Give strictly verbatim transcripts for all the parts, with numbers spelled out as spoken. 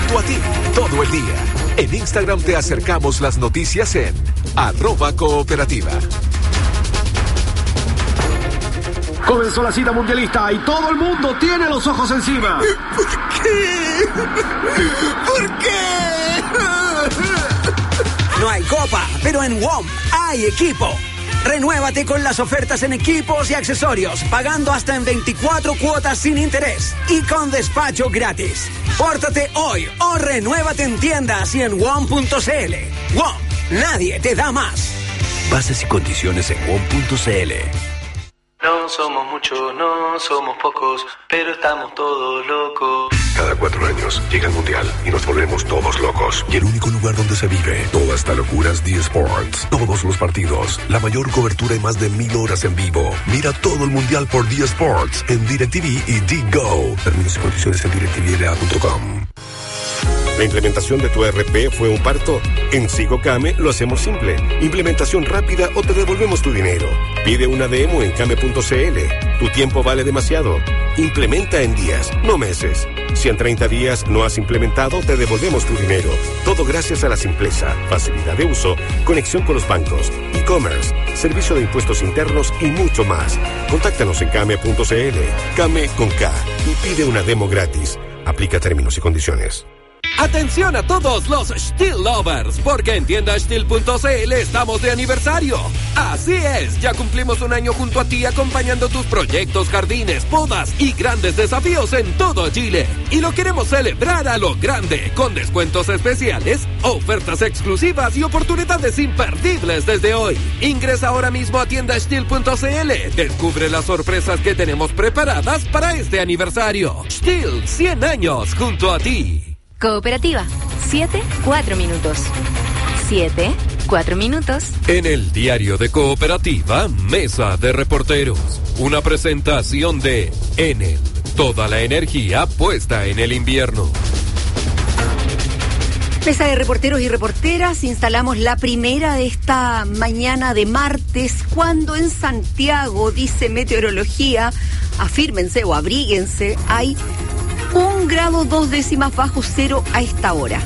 junto a ti todo el día. En Instagram te acercamos las noticias en arroba cooperativa. Comenzó la cita mundialista y todo el mundo tiene los ojos encima. ¿Por qué? ¿Por qué? No hay copa, pero en W O M hay equipo. Renuévate con las ofertas en equipos y accesorios, pagando hasta en veinticuatro cuotas sin interés y con despacho gratis. Pórtate hoy o renuévate en tiendas y en W O M punto c l. W O M, nadie te da más. Bases y condiciones en W O M punto c l. No somos muchos, no somos pocos, pero estamos todos locos. Cada cuatro años llega el Mundial y nos volvemos todos locos. Y el único lugar donde se vive toda esta locura es D Sports. Todos los partidos, la mayor cobertura y más de mil horas en vivo. Mira todo el Mundial por D Sports en DirecTV y D-Go. Términos y condiciones en direct t v l a punto com. ¿La implementación de tu E R P fue un parto? En SigoCame lo hacemos simple. Implementación rápida o te devolvemos tu dinero. Pide una demo en came punto c l. Tu tiempo vale demasiado. Implementa en días, no meses. Si en treinta días no has implementado, te devolvemos tu dinero. Todo gracias a la simpleza, facilidad de uso, conexión con los bancos, e-commerce, servicio de impuestos internos y mucho más. Contáctanos en came punto c l. Came con K y pide una demo gratis. Aplica términos y condiciones. Atención a todos los Stihl lovers, porque en tienda stihl punto c l estamos de aniversario. Así es, ya cumplimos un año junto a ti acompañando tus proyectos, jardines, podas y grandes desafíos en todo Chile. Y lo queremos celebrar a lo grande, con descuentos especiales, ofertas exclusivas y oportunidades imperdibles desde hoy. Ingresa ahora mismo a tienda stihl punto c l. Descubre las sorpresas que tenemos preparadas para este aniversario. Stihl, cien años junto a ti. Cooperativa, siete, cuatro minutos. siete, cuatro minutos. En el diario de Cooperativa, Mesa de Reporteros. Una presentación de Enel. Toda la energía puesta en el invierno. Mesa de reporteros y reporteras, instalamos la primera de esta mañana de martes, cuando en Santiago, dice Meteorología, afírmense o abríguense, hay un grado dos décimas bajo cero a esta hora.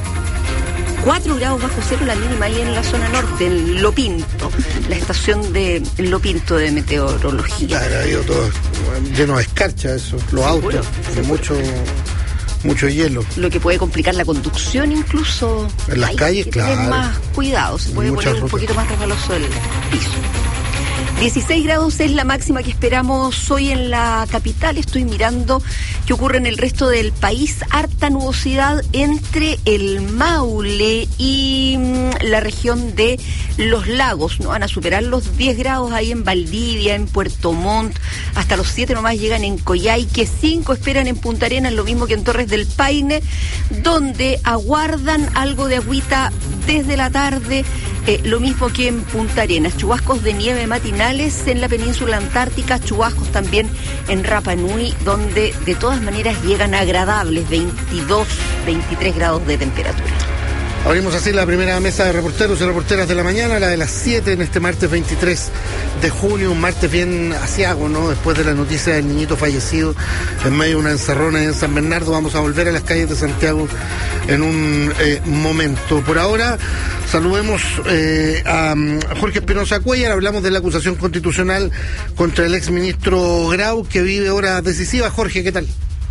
Cuatro grados bajo cero la mínima ahí en la zona norte, en Lo Pinto, la estación de Lo Pinto de meteorología. Claro, ha ido todo lleno de escarcha eso, los autos, de mucho, mucho hielo. Lo que puede complicar la conducción incluso. En las hay calles, que claro. tener más cuidado, se puede poner un rutas. poquito más resbaloso el piso. dieciséis grados es la máxima que esperamos hoy en la capital. Estoy mirando qué ocurre en el resto del país. Harta nubosidad entre el Maule y la región de Los Lagos. No van a superar los diez grados ahí en Valdivia, en Puerto Montt. Hasta los siete nomás llegan en Coyhaique. cinco esperan en Punta Arenas, lo mismo que en Torres del Paine, donde aguardan algo de agüita desde la tarde. Eh, lo mismo que en Punta Arenas, chubascos de nieve matinales en la península antártica, chubascos también en Rapa Nui, donde de todas maneras llegan agradables veintidós, veintitrés grados de temperatura. Abrimos así la primera mesa de reporteros y reporteras de la mañana, la de las siete en este martes veintitrés de junio, un martes bien aciago, ¿no? Después de la noticia del niñito fallecido en medio de una encerrona en San Bernardo, vamos a volver a las calles de Santiago en un eh, momento. Por ahora, saludemos eh, a Jorge Espinosa Cuellar, hablamos de la acusación constitucional contra el exministro Grau, que vive horas decisivas. Jorge, ¿qué tal?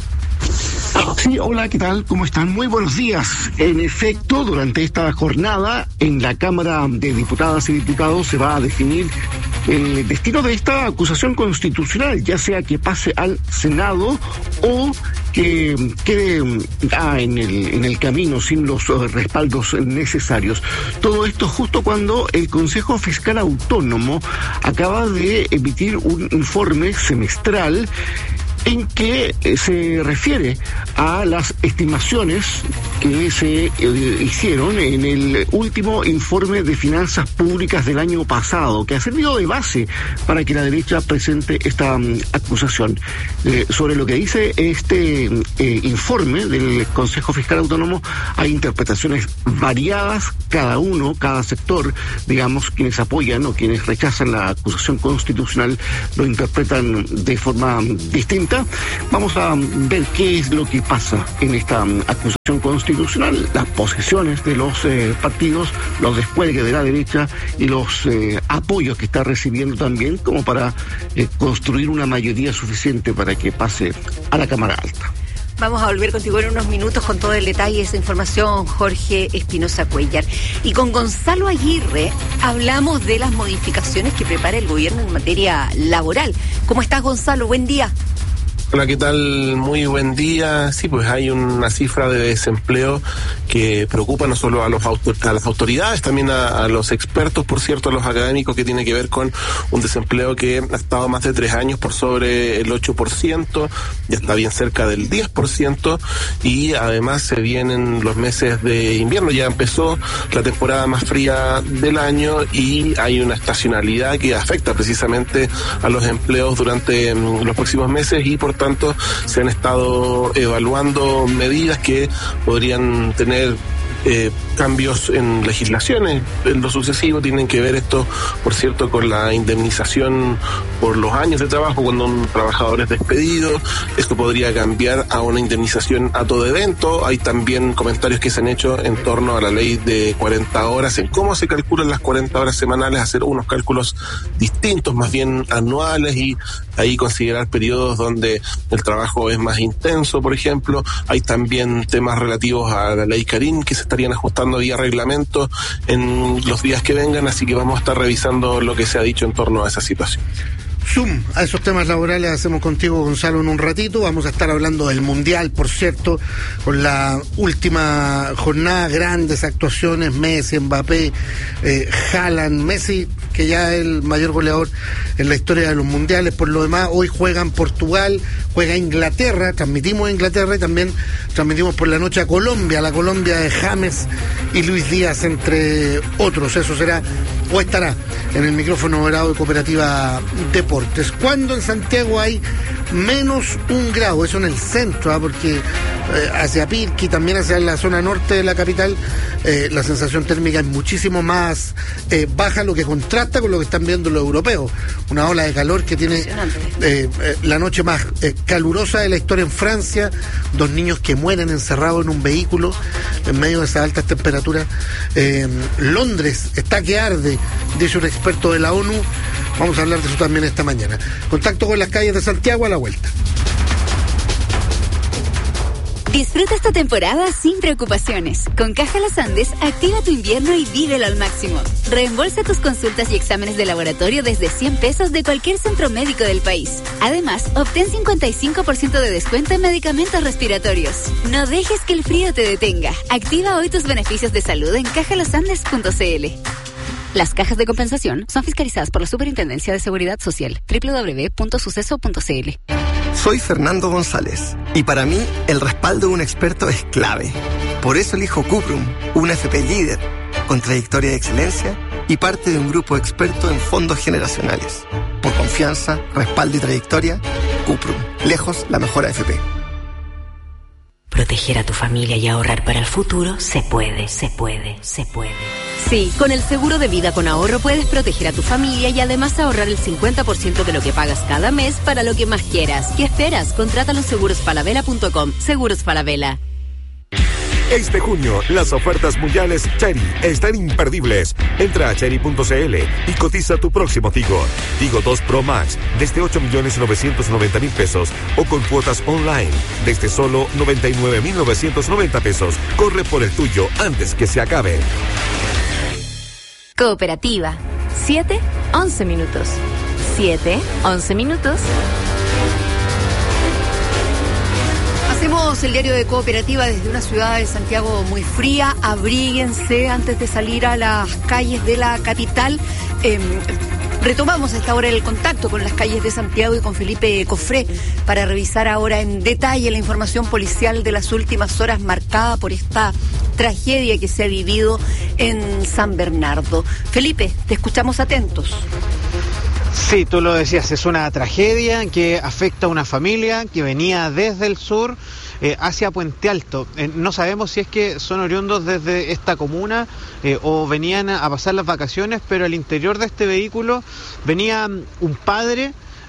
Sí, hola, ¿qué tal? ¿Cómo están? Muy buenos días. En efecto, durante esta jornada, en la Cámara de Diputadas y Diputados se va a definir el destino de esta acusación constitucional, ya sea que pase al Senado o que quede ah, en el en el camino sin los uh, respaldos necesarios. Todo esto justo cuando el Consejo Fiscal Autónomo acaba de emitir un informe semestral en que eh, se refiere a las estimaciones que se eh, hicieron en el último informe de finanzas públicas del año pasado, que ha servido de base para que la derecha presente esta um, acusación. Eh, sobre lo que dice este eh, informe del Consejo Fiscal Autónomo, hay interpretaciones variadas, cada uno, cada sector, digamos, quienes apoyan o quienes rechazan la acusación constitucional lo interpretan de forma distinta distinta. Vamos a ver qué es lo que pasa en esta acusación constitucional, las posiciones de los eh, partidos, los descuelgues de la derecha y los eh, apoyos que está recibiendo también, como para eh, construir una mayoría suficiente para que pase a la Cámara Alta. Vamos a volver contigo en unos minutos con todo el detalle de esa información, Jorge Espinosa Cuellar. Y con Gonzalo Aguirre hablamos de las modificaciones que prepara el gobierno en materia laboral. ¿Cómo estás, Gonzalo? Buen día. Hola, ¿qué tal? Muy buen día. Sí, pues hay una cifra de desempleo que preocupa no solo a, los autor- a las autoridades, también a, a los expertos, por cierto, a los académicos, que tiene que ver con un desempleo que ha estado más de tres años por sobre el ocho por ciento, ya está bien cerca del diez por ciento, y además se vienen los meses de invierno, ya empezó la temporada más fría del año y hay una estacionalidad que afecta precisamente a los empleos durante um, los próximos meses, y por tanto se han estado evaluando medidas que podrían tener eh, cambios en legislaciones en lo sucesivo. Tienen que ver esto, por cierto, con la indemnización por los años de trabajo cuando un trabajador es despedido. Esto podría cambiar a una indemnización a todo evento. Hay también comentarios que se han hecho en torno a la ley de cuarenta horas, en cómo se calculan las cuarenta horas semanales, hacer unos cálculos distintos, más bien anuales, y ahí considerar periodos donde el trabajo es más intenso, por ejemplo. Hay también temas relativos a la ley Karim que se estarían ajustando vía reglamento en los días que vengan, así que vamos a estar revisando lo que se ha dicho en torno a esa situación. Zoom a esos temas laborales hacemos contigo, Gonzalo, en un ratito. Vamos a estar hablando del Mundial, por cierto, con la última jornada, grandes actuaciones, Messi, Mbappé, eh, Haaland, Messi, que ya es el mayor goleador en la historia de los mundiales. Por lo demás, hoy juegan Portugal, juega Inglaterra, transmitimos Inglaterra y también transmitimos por la noche a Colombia, la Colombia de James y Luis Díaz, entre otros. Eso será o estará en el micrófono dorado de Cooperativa Deportes. Cuando en Santiago hay menos un grado, eso en el centro, ¿eh? porque eh, hacia Pirqui, también hacia la zona norte de la capital, eh, la sensación térmica es muchísimo más eh, baja, lo que contrasta con lo que están viendo los europeos. Una ola de calor que tiene eh, eh, la noche más eh, calurosa de la historia en Francia, dos niños que mueren encerrados en un vehículo en medio de esas altas temperaturas. eh, Londres está que arde, dice un experto de la ONU. Vamos a hablar de eso también esta mañana. Contacto con las calles de Santiago a la vuelta. Disfruta esta temporada sin preocupaciones. Con Caja Los Andes, activa tu invierno y vívelo al máximo. Reembolsa tus consultas y exámenes de laboratorio desde cien pesos de cualquier centro médico del país. Además, obtén cincuenta y cinco por ciento de descuento en medicamentos respiratorios. No dejes que el frío te detenga. Activa hoy tus beneficios de salud en caja los andes punto c l. Las cajas de compensación son fiscalizadas por la Superintendencia de Seguridad Social. doble u doble u doble u punto suceso punto c l. Soy Fernando González y para mí el respaldo de un experto es clave. Por eso elijo Cuprum, una F P líder, con trayectoria de excelencia y parte de un grupo experto en fondos generacionales. Por confianza, respaldo y trayectoria, Cuprum, lejos la mejor A F P. Proteger a tu familia y ahorrar para el futuro se puede, se puede, se puede. Sí, con el seguro de vida con ahorro puedes proteger a tu familia y además ahorrar el cincuenta por ciento de lo que pagas cada mes para lo que más quieras. ¿Qué esperas? Contrátalo en seguros falabella punto com. Seguros Falabella. Este junio, las ofertas mundiales Chery están imperdibles. Entra a chery punto c l y cotiza tu próximo Tigo. Tigo dos Pro Max desde ocho millones novecientos noventa mil pesos o con cuotas online desde solo noventa y nueve mil novecientos noventa pesos. Corre por el tuyo antes que se acabe. Cooperativa. siete, once minutos. siete, once minutos. Hacemos el diario de Cooperativa desde una ciudad de Santiago muy fría. Abríguense antes de salir a las calles de la capital. Eh, retomamos a esta hora el contacto con las calles de Santiago y con Felipe Cofré para revisar ahora en detalle la información policial de las últimas horas marcada por esta tragedia que se ha vivido en San Bernardo. Felipe, te escuchamos atentos. Sí, tú lo decías, es una tragedia que afecta a una familia que venía desde el sur eh, hacia Puente Alto. Eh, no sabemos si es que son oriundos desde esta comuna eh, o venían a pasar las vacaciones, pero al interior de este vehículo venía un padre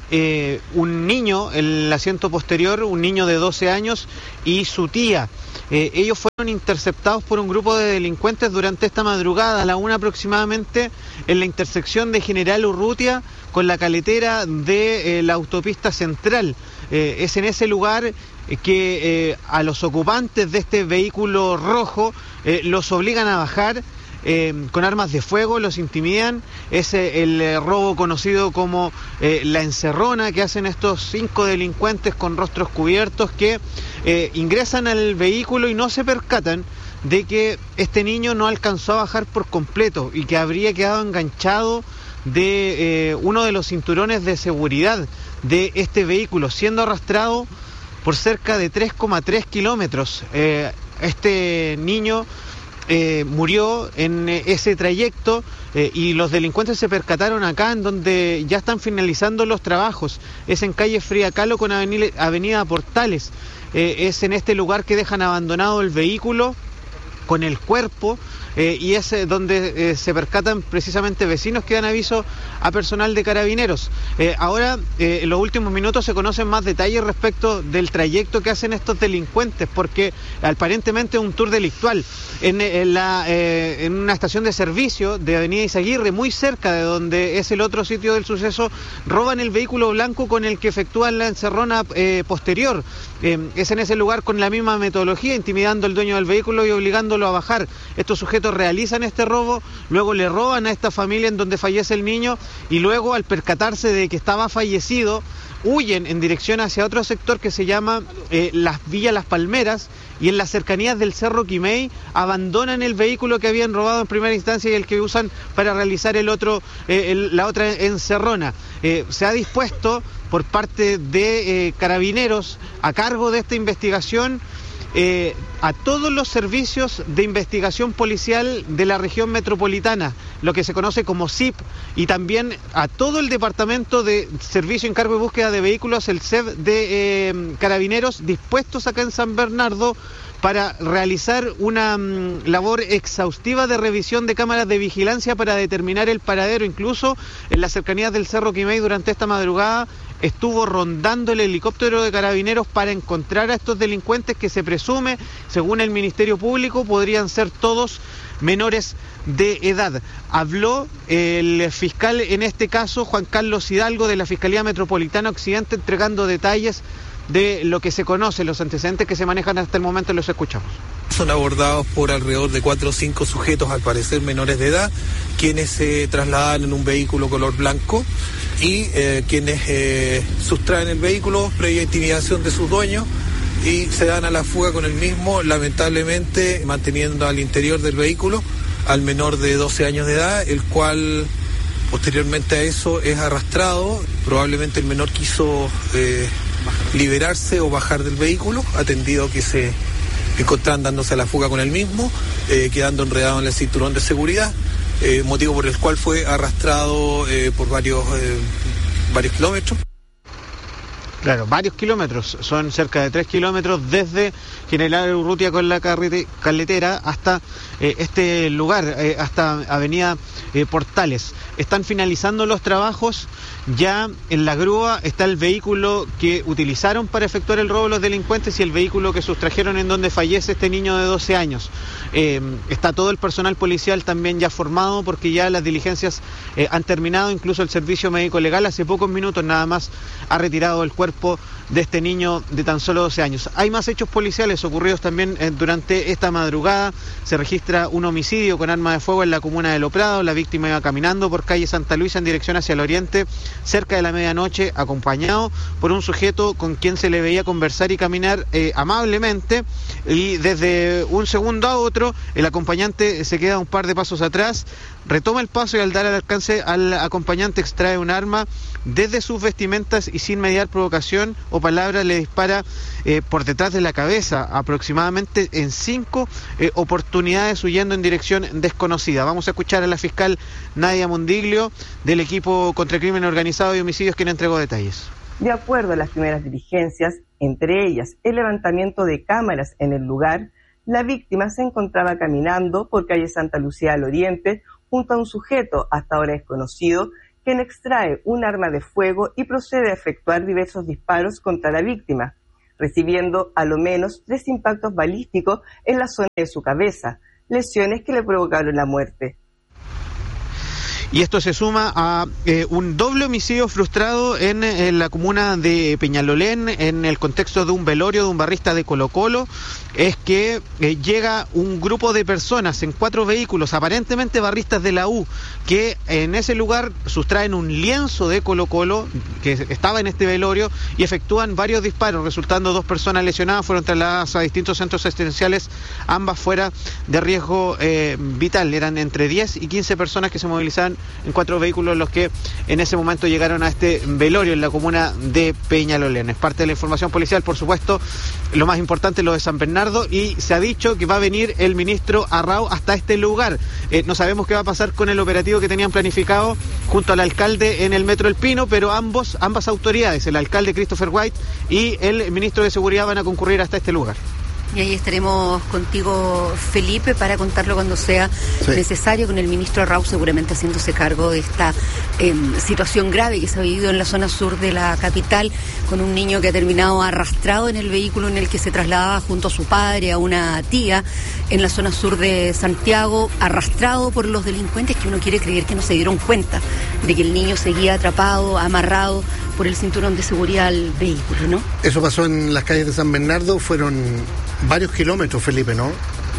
eh, un niño en el asiento posterior, un niño de doce años y su tía. Eh, ellos fueron interceptados por un grupo de delincuentes durante esta madrugada, a la una aproximadamente, en la intersección de General Urrutia con la caletera de eh, la autopista central. Eh, es en ese lugar que eh, a los ocupantes de este vehículo rojo eh, los obligan a bajar eh, con armas de fuego, los intimidan. Es eh, el eh, robo conocido como eh, la encerrona que hacen estos cinco delincuentes con rostros cubiertos que eh, ingresan al vehículo y no se percatan de que este niño no alcanzó a bajar por completo y que habría quedado enganchado de eh, uno de los cinturones de seguridad de este vehículo, siendo arrastrado por cerca de tres coma tres kilómetros. Eh, este niño eh, murió en eh, ese trayecto eh, y los delincuentes se percataron acá en donde ya están finalizando los trabajos. Es en calle Frida Kahlo con avenida, avenida Portales. Eh, es en este lugar que dejan abandonado el vehículo con el cuerpo. Eh, y es eh, donde eh, se percatan precisamente vecinos que dan aviso a personal de carabineros. Eh, ahora, eh, en los últimos minutos se conocen más detalles respecto del trayecto que hacen estos delincuentes, porque aparentemente es un tour delictual. En, en, la, eh, en una estación de servicio de Avenida Izaguirre, muy cerca de donde es el otro sitio del suceso, roban el vehículo blanco con el que efectúan la encerrona eh, posterior. Eh, es en ese lugar con la misma metodología, intimidando al dueño del vehículo y obligándolo a bajar. Estos sujetos realizan este robo, luego le roban a esta familia en donde fallece el niño y luego, al percatarse de que estaba fallecido, huyen en dirección hacia otro sector que se llama eh, las Villa Las Palmeras, y en las cercanías del Cerro Quimei abandonan el vehículo que habían robado en primera instancia y el que usan para realizar el otro, eh, el, la otra encerrona. Eh, se ha dispuesto por parte de eh, carabineros a cargo de esta investigación eh, a todos los servicios de investigación policial de la región metropolitana, lo que se conoce como S I P, y también a todo el departamento de servicio, encargo y búsqueda de vehículos, el C E V de eh, carabineros, dispuestos acá en San Bernardo para realizar una um, labor exhaustiva de revisión de cámaras de vigilancia para determinar el paradero. Incluso en las cercanías del Cerro Quimei durante esta madrugada estuvo rondando el helicóptero de carabineros para encontrar a estos delincuentes que se presume, según el Ministerio Público, podrían ser todos menores de edad. Habló el fiscal, en este caso Juan Carlos Hidalgo, de la Fiscalía Metropolitana Occidente, entregando detalles de lo que se conoce, los antecedentes que se manejan hasta el momento. Los escuchamos. Son abordados por alrededor de cuatro o cinco sujetos, al parecer menores de edad, quienes se trasladan en un vehículo color blanco y eh, quienes eh, sustraen el vehículo previa intimidación de sus dueños y se dan a la fuga con el mismo, lamentablemente manteniendo al interior del vehículo al menor de doce años de edad, el cual posteriormente a eso es arrastrado. Probablemente el menor quiso eh, liberarse o bajar del vehículo, atendido que se encontraban dándose a la fuga con el mismo, eh, quedando enredado en el cinturón de seguridad, eh, motivo por el cual fue arrastrado eh, por varios, eh, varios kilómetros. Claro, varios kilómetros, son cerca de tres kilómetros desde General Urrutia con la carrete, carretera hasta eh, este lugar, eh, hasta Avenida eh, Portales. Están finalizando los trabajos, ya en la grúa está el vehículo que utilizaron para efectuar el robo los delincuentes y el vehículo que sustrajeron en donde fallece este niño de doce años. Eh, está todo el personal policial también ya formado, porque ya las diligencias eh, han terminado, incluso el servicio médico legal hace pocos minutos nada más ha retirado el cuerpo de este niño de tan solo doce años. Hay más hechos policiales ocurridos también eh, durante esta madrugada. Se registra un homicidio con arma de fuego en la comuna de Loprado. La víctima iba caminando por calle Santa Luisa en dirección hacia el oriente, cerca de la medianoche, acompañado por un sujeto con quien se le veía conversar y caminar eh, amablemente, y desde un segundo a otro el acompañante se queda un par de pasos atrás, retoma el paso y al dar al alcance al acompañante extrae un arma desde sus vestimentas y sin mediar provocación o palabra le dispara eh, por detrás de la cabeza, aproximadamente en cinco eh, oportunidades, huyendo en dirección desconocida. Vamos a escuchar a la fiscal Nadia Mondiglio del equipo contra el crimen organizado y homicidios, quien entregó detalles. De acuerdo a las primeras diligencias, entre ellas el levantamiento de cámaras en el lugar, la víctima se encontraba caminando por calle Santa Lucía al oriente junto a un sujeto hasta ahora desconocido, quien extrae un arma de fuego y procede a efectuar diversos disparos contra la víctima, recibiendo a lo menos tres impactos balísticos en la zona de su cabeza, lesiones que le provocaron la muerte. Y esto se suma a eh, un doble homicidio frustrado en, en la comuna de Peñalolén, en el contexto de un velorio de un barrista de Colo Colo. Es que eh, llega un grupo de personas en cuatro vehículos, aparentemente barristas de la U, que en ese lugar sustraen un lienzo de Colo Colo que estaba en este velorio y efectúan varios disparos, resultando dos personas lesionadas. Fueron trasladadas a distintos centros asistenciales, ambas fuera de riesgo eh, vital. Eran entre diez y quince personas que se movilizaban en cuatro vehículos los que en ese momento llegaron a este velorio en la comuna de Peñalolén. Es parte de la información policial, por supuesto. Lo más importante, lo de San Bernardo, y se ha dicho que va a venir el ministro Arrau hasta este lugar. Eh, no sabemos qué va a pasar con el operativo que tenían planificado junto al alcalde en el Metro El Pino, pero ambos, ambas autoridades, el alcalde Christopher White y el ministro de Seguridad, van a concurrir hasta este lugar. Y ahí estaremos contigo, Felipe, para contarlo cuando sea sí. necesario, con el ministro Arrau seguramente haciéndose cargo de esta eh, situación grave que se ha vivido en la zona sur de la capital, con un niño que ha terminado arrastrado en el vehículo en el que se trasladaba junto a su padre, a una tía, en la zona sur de Santiago, arrastrado por los delincuentes que uno quiere creer que no se dieron cuenta de que el niño seguía atrapado, amarrado por el cinturón de seguridad al vehículo, ¿no? Eso pasó en las calles de San Bernardo, fueron varios kilómetros, Felipe, ¿no?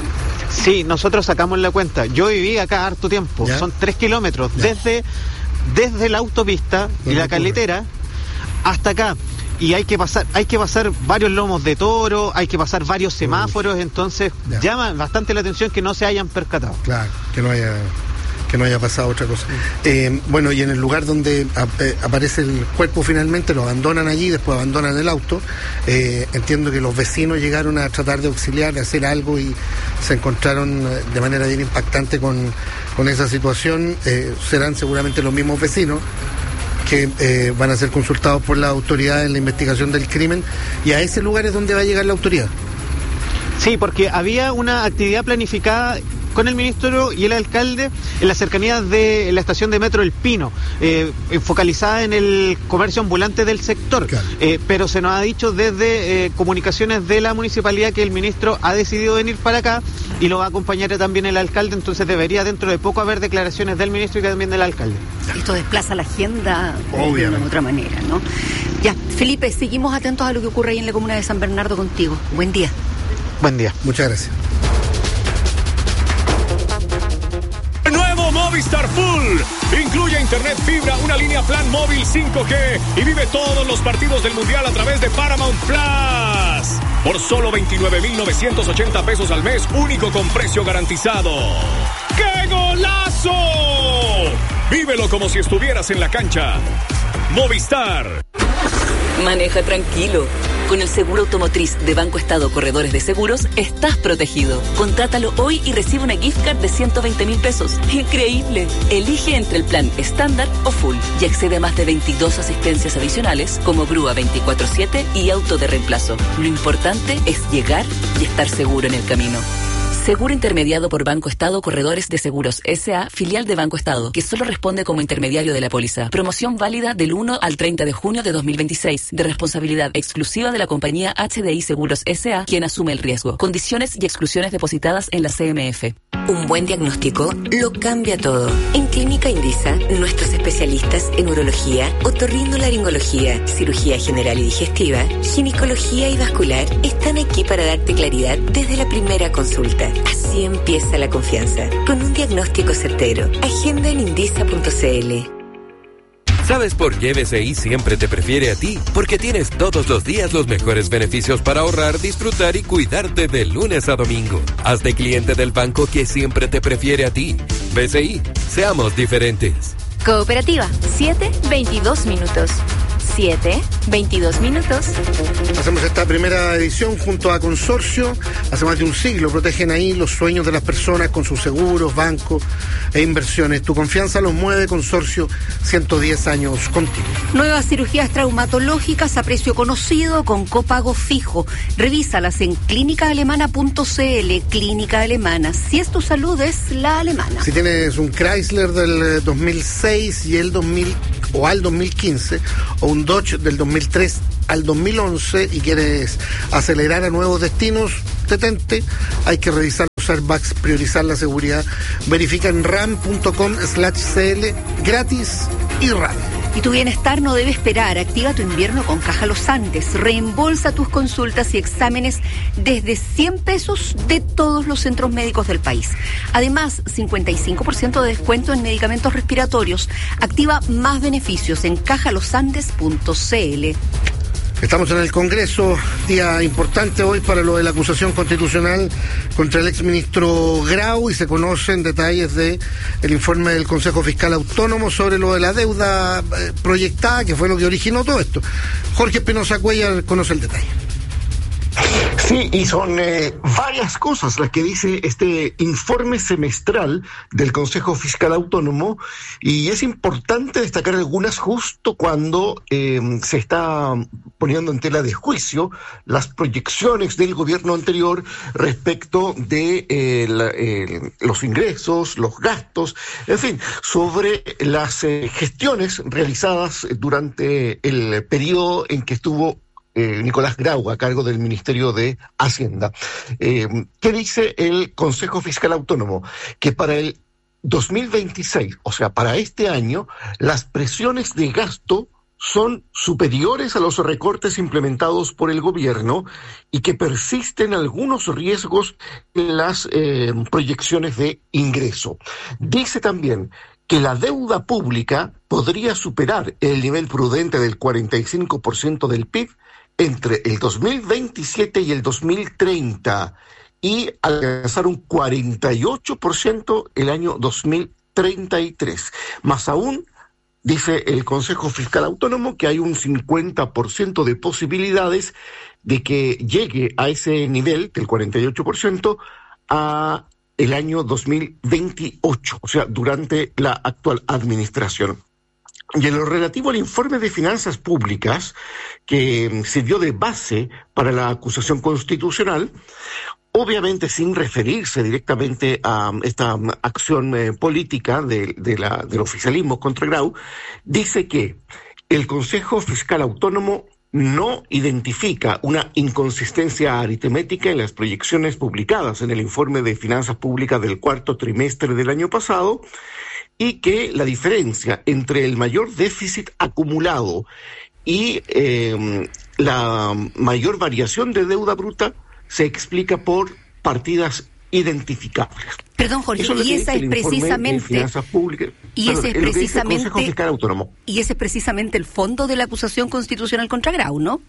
Sí, nosotros sacamos la cuenta. Yo viví acá harto tiempo, ¿ya? Son tres kilómetros, ¿ya? desde desde la autopista y la carretera hasta acá. Y hay que pasar, hay que pasar varios lomos de toro, hay que pasar varios semáforos, entonces ya. llama bastante la atención que no se hayan percatado. Claro, que no haya que no haya pasado otra cosa. Eh, bueno, y en el lugar donde ap eh, aparece el cuerpo finalmente, lo abandonan allí, después abandonan el auto. Eh, entiendo que los vecinos llegaron a tratar de auxiliar, de hacer algo, y se encontraron de manera bien impactante con, con esa situación. Eh, serán seguramente los mismos vecinos que eh, van a ser consultados por la autoridad en la investigación del crimen, y a ese lugar es donde va a llegar la autoridad. Sí, porque había una actividad planificada con el ministro y el alcalde en las cercanías de la estación de Metro El Pino, eh, focalizada en el comercio ambulante del sector. Claro. Eh, pero se nos ha dicho desde eh, comunicaciones de la municipalidad que el ministro ha decidido venir para acá y lo va a acompañar también el alcalde, entonces debería dentro de poco haber declaraciones del ministro y también del alcalde. Esto desplaza la agenda de una u otra manera, ¿no? Ya, Felipe, seguimos atentos a lo que ocurre ahí en la comuna de San Bernardo contigo. Buen día. Buen día. Muchas gracias. Nuevo Movistar Full. Incluye internet fibra, una línea plan móvil cinco G y vive todos los partidos del Mundial a través de Paramount Plus. Por solo veintinueve mil novecientos ochenta pesos al mes, único con precio garantizado. ¡Qué golazo! Vívelo como si estuvieras en la cancha. Movistar. Maneja tranquilo. Con el seguro automotriz de Banco Estado Corredores de Seguros, estás protegido. Contrátalo hoy y recibe una gift card de ciento veinte mil pesos. ¡Increíble! Elige entre el plan estándar o full y accede a más de veintidós asistencias adicionales como grúa veinticuatro siete y auto de reemplazo. Lo importante es llegar y estar seguro en el camino. Seguro intermediado por Banco Estado Corredores de Seguros S A, filial de Banco Estado, que solo responde como intermediario de la póliza. Promoción válida del uno al treinta de junio de dos mil veintiséis, de responsabilidad exclusiva de la compañía H D I Seguros S A, quien asume el riesgo. Condiciones y exclusiones depositadas en la C M F. Un buen diagnóstico lo cambia todo. En Clínica Indisa, nuestros especialistas en urología, otorrinolaringología, cirugía general y digestiva, ginecología y vascular están aquí para darte claridad desde la primera consulta. Así empieza la confianza, con un diagnóstico certero. Agenda en indisa punto c l. ¿Sabes por qué B C I siempre te prefiere a ti? Porque tienes todos los días los mejores beneficios para ahorrar, disfrutar y cuidarte de lunes a domingo. Hazte cliente del banco que siempre te prefiere a ti. B C I, seamos diferentes. Cooperativa, siete veintidós minutos. siete, veintidós minutos. Hacemos esta primera edición junto a Consorcio. Hace más de un siglo protegen ahí los sueños de las personas con sus seguros, bancos e inversiones. Tu confianza los mueve, Consorcio, ciento diez años contigo. Nuevas cirugías traumatológicas a precio conocido con copago fijo. Revísalas en clínica alemana punto c l. Clínica Alemana. Si es tu salud, es la alemana. Si tienes un Chrysler del dos mil seis y el dos mil o al dos mil quince, o un Dodge del dos mil tres al dos mil once y quieres acelerar a nuevos destinos, detente. Hay que revisar los airbags, priorizar la seguridad. Verifica en ram punto com slash cl, gratis y rápido. Y tu bienestar no debe esperar. Activa tu invierno con Caja Los Andes. Reembolsa tus consultas y exámenes desde cien pesos de todos los centros médicos del país. Además, cincuenta y cinco por ciento de descuento en medicamentos respiratorios. Activa más beneficios en caja los andes punto c l. Estamos en el Congreso, día importante hoy para lo de la acusación constitucional contra el exministro Grau, y se conocen detalles de el informe del Consejo Fiscal Autónomo sobre lo de la deuda eh, proyectada, que fue lo que originó todo esto. Jorge Espinosa Cuellar conoce el detalle. Sí, y son eh, varias cosas las que dice este informe semestral del Consejo Fiscal Autónomo, y es importante destacar algunas justo cuando eh, se está poniendo en tela de juicio las proyecciones del gobierno anterior respecto de eh, la, eh, los ingresos, los gastos, en fin, sobre las eh, gestiones realizadas durante el periodo en que estuvo Eh, Nicolás Grau a cargo del Ministerio de Hacienda. Eh, ¿Qué dice el Consejo Fiscal Autónomo? Que para el dos mil veintiséis, o sea, para este año, las presiones de gasto son superiores a los recortes implementados por el gobierno y que persisten algunos riesgos en las eh, proyecciones de ingreso. Dice también que la deuda pública podría superar el nivel prudente del cuarenta y cinco por ciento del P I B entre el dos mil veintisiete y el dos mil treinta y alcanzar un cuarenta y ocho por ciento el año dos mil treinta y tres. Más aún, dice el Consejo Fiscal Autónomo que hay un cincuenta por ciento de posibilidades de que llegue a ese nivel del cuarenta y ocho por ciento a el año dos mil veintiocho, o sea, durante la actual administración. Y en lo relativo al informe de finanzas públicas, que sirvió de base para la acusación constitucional, obviamente sin referirse directamente a esta acción eh, política de, de la, del oficialismo contra Grau, dice que el Consejo Fiscal Autónomo no identifica una inconsistencia aritmética en las proyecciones publicadas en el informe de finanzas públicas del cuarto trimestre del año pasado, y que la diferencia entre el mayor déficit acumulado y eh, la mayor variación de deuda bruta se explica por partidas identificables. Perdón, Jorge, Eso es y esa es precisamente finanzas públicas, y perdón, ese es es lo que dice el precisamente Consejo Fiscal Autónomo. Y ese es precisamente el fondo de la acusación constitucional contra Grau, ¿no?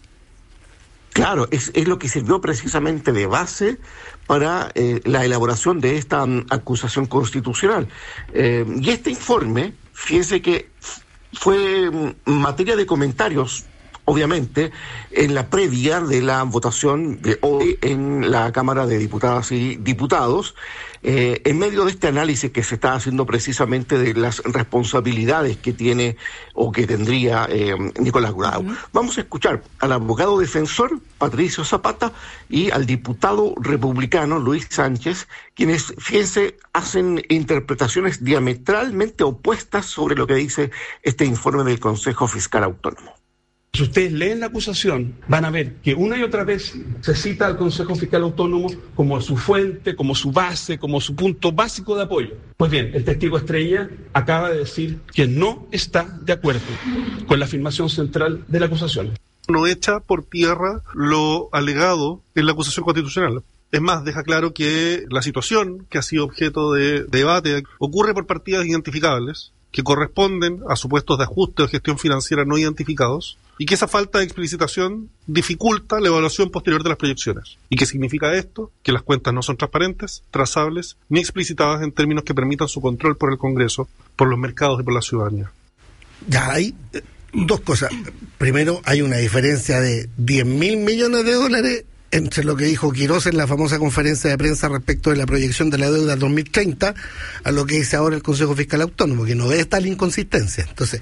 Claro, es, es lo que sirvió precisamente de base para eh, la elaboración de esta um, acusación constitucional. Eh, y este informe, fíjense que fue um, materia de comentarios, obviamente, en la previa de la votación de hoy en la Cámara de Diputadas y Diputados, eh, en medio de este análisis que se está haciendo precisamente de las responsabilidades que tiene o que tendría eh, Nicolás Grau. Uh-huh. Vamos a escuchar al abogado defensor Patricio Zapata y al diputado republicano Luis Sánchez, quienes, fíjense, hacen interpretaciones diametralmente opuestas sobre lo que dice este informe del Consejo Fiscal Autónomo. Si ustedes leen la acusación, van a ver que una y otra vez se cita al Consejo Fiscal Autónomo como su fuente, como su base, como su punto básico de apoyo. Pues bien, el testigo estrella acaba de decir que no está de acuerdo con la afirmación central de la acusación. No echa por tierra lo alegado en la acusación constitucional. Es más, deja claro que la situación que ha sido objeto de debate ocurre por partidas identificables, que corresponden a supuestos de ajuste o gestión financiera no identificados, y que esa falta de explicitación dificulta la evaluación posterior de las proyecciones. ¿Y qué significa esto? Que las cuentas no son transparentes, trazables, ni explicitadas en términos que permitan su control por el Congreso, por los mercados y por la ciudadanía. Ya, ahí Dos cosas. Primero, hay una diferencia de diez mil millones de dólares entre lo que dijo Quirós en la famosa conferencia de prensa respecto de la proyección de la deuda dos mil treinta a lo que dice ahora el Consejo Fiscal Autónomo, que no ve tal inconsistencia. Entonces,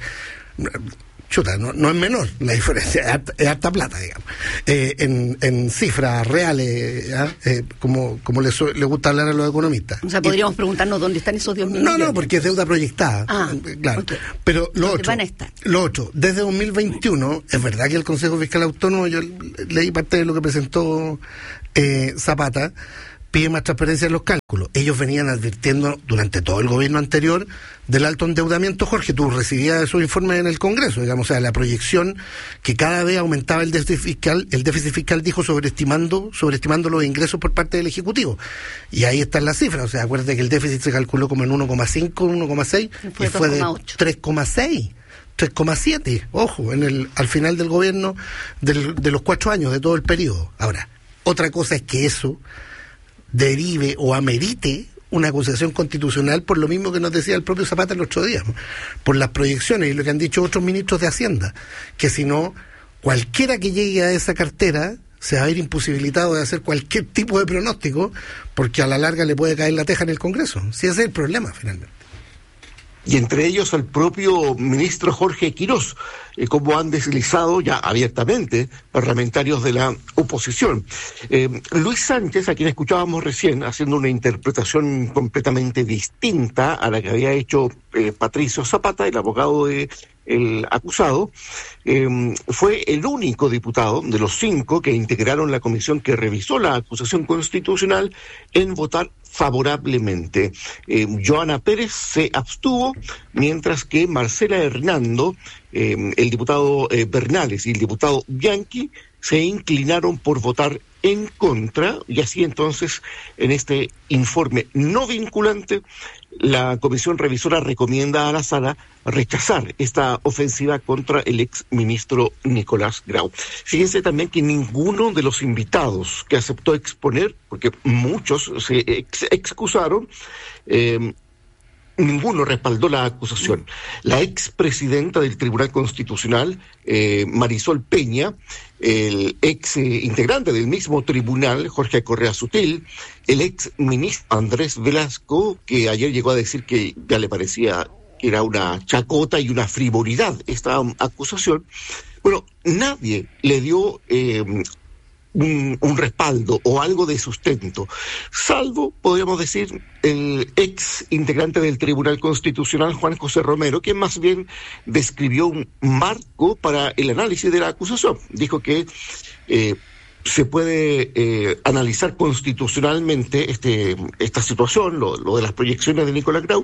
chuta, no, no es menor la diferencia, es harta, es harta plata, digamos. Eh, en, en cifras reales, ¿eh? Eh, como, como le, le gusta hablar a los economistas. O sea, podríamos y, preguntarnos dónde están esos diez mil No, millones. no, porque es deuda proyectada. Ah, claro. Okay. Pero lo otro, van a estar? lo otro, desde dos mil veintiuno, es verdad que el Consejo Fiscal Autónomo, yo leí parte de lo que presentó eh, Zapata, pide más transparencia en los cálculos. Ellos venían advirtiendo durante todo el gobierno anterior del alto endeudamiento. Jorge, tú recibías esos informes en el Congreso, digamos, o sea, la proyección que cada vez aumentaba el déficit fiscal, el déficit fiscal dijo sobreestimando, sobreestimando los ingresos por parte del Ejecutivo. Y ahí están las cifras, o sea, acuérdate que el déficit se calculó como en uno coma cinco, uno coma seis, y fue de tres coma seis. tres coma siete, ojo, en el al final del gobierno del, de los cuatro años, de todo el periodo. Ahora, otra cosa es que eso derive o amerite una acusación constitucional por lo mismo que nos decía el propio Zapata el otro día, por las proyecciones y lo que han dicho otros ministros de Hacienda, que si no, cualquiera que llegue a esa cartera se va a ver imposibilitado de hacer cualquier tipo de pronóstico, porque a la larga le puede caer la teja en el Congreso. Si ese es el problema, finalmente. Y entre ellos al propio ministro Jorge Quirós, eh, como han deslizado ya abiertamente parlamentarios de la oposición. Eh, Luis Sánchez, a quien escuchábamos recién, haciendo una interpretación completamente distinta a la que había hecho eh, Patricio Zapata, el abogado de el acusado, eh, fue el único diputado de los cinco que integraron la comisión que revisó la acusación constitucional en votar favorablemente. Eh, Joana Pérez se abstuvo, mientras que Marcela Hernando, eh, el diputado eh, Bernales y el diputado Bianchi se inclinaron por votar en contra, y así entonces en este informe no vinculante la comisión revisora recomienda a la sala rechazar esta ofensiva contra el ex ministro Nicolás Grau. Fíjense también que ninguno de los invitados que aceptó exponer, porque muchos se ex excusaron, eh, ninguno respaldó la acusación. La expresidenta del Tribunal Constitucional, eh, Marisol Peña, el ex eh, integrante del mismo tribunal, Jorge Correa Sutil, el ex ministro Andrés Velasco, que ayer llegó a decir que ya le parecía que era una chacota y una frivolidad esta um, acusación. Bueno, nadie le dio eh, Un, un respaldo o algo de sustento, salvo, podríamos decir, el ex integrante del Tribunal Constitucional, Juan José Romero, que más bien describió un marco para el análisis de la acusación. Dijo que eh, se puede eh, analizar constitucionalmente este esta situación, lo, lo de las proyecciones de Nicolás Grau,